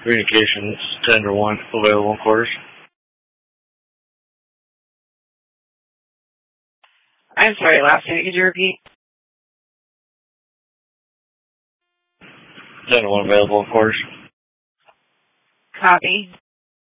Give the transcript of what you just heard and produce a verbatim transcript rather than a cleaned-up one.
Communications, ten to one, available in quarters. I'm sorry, last name, could you repeat? ten to one, available in quarters. Copy.